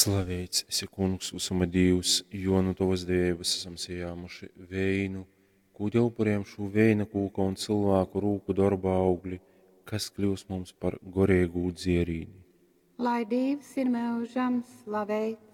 Slavēts esi kungs, visuma Dievs, jo no tavas dēves esam sējāmuši veinu, kūģa upuriem šo veina kūka un cilvēku rūku darba augļi, kas kļūs mums par gorēgū dzierīni. Lai Dievs ir mūžam slavēts.